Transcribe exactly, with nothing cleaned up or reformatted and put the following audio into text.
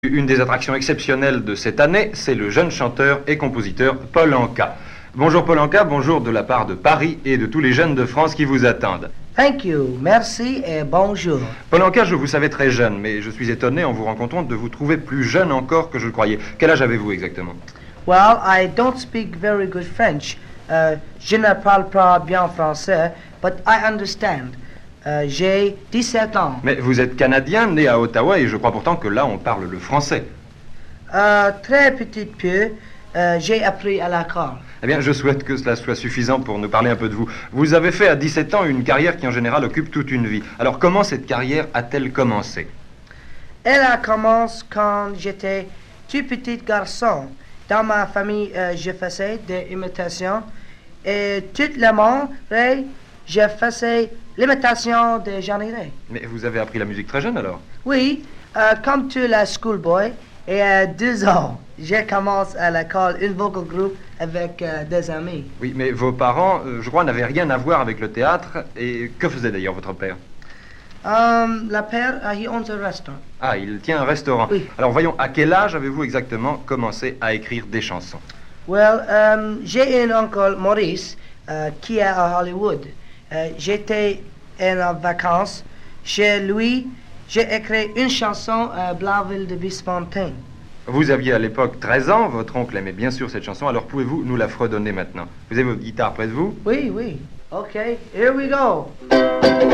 Une des attractions exceptionnelles de cette année, c'est le jeune chanteur et compositeur Paul Anka. Bonjour Paul Anka, bonjour de la part de Paris et de tous les jeunes de France qui vous attendent. Thank you, merci et bonjour. Paul Anka, je vous savais très jeune, mais je suis étonné en vous rencontrant de vous trouver plus jeune encore que je le croyais. Quel âge avez-vous exactement? Well, I don't speak very good French. Uh, je ne parle pas bien français, but I understand. Uh, j'ai dix-sept ans. Mais vous êtes Canadien, né à Ottawa, et je crois pourtant que là on parle le français. Uh, très petit peu, uh, j'ai appris à l'école. Eh bien, je souhaite que cela soit suffisant pour nous parler un peu de vous. Vous avez fait à dix-sept ans une carrière qui en général occupe toute une vie. Alors comment cette carrière a-t-elle commencé? Elle a commencé quand j'étais tout petit garçon. Dans ma famille, uh, je faisais des imitations et tout le monde, je faisais l'imitation de Jean Ray. Mais vous avez appris la musique très jeune alors? Oui, euh, comme tout la schoolboy, et à deux ans, j'ai commencé à l'école une vocal group avec euh, des amis. Oui, mais vos parents, euh, je crois, n'avaient rien à voir avec le théâtre. Et que faisait d'ailleurs votre père? Um, le père, uh, he owns a restaurant. Ah, il tient un restaurant. Oui. Alors voyons, à quel âge avez-vous exactement commencé à écrire des chansons? Well, um, j'ai un oncle, Maurice, uh, qui est à Hollywood. Uh, j'étais en vacances chez lui. J'ai écrit une chanson à Blainville de Bispontaine. Vous aviez à l'époque treize ans, votre oncle aimait bien sûr cette chanson, alors pouvez-vous nous la fredonner maintenant? Vous avez votre guitare près de vous? Oui, oui. OK, here we go.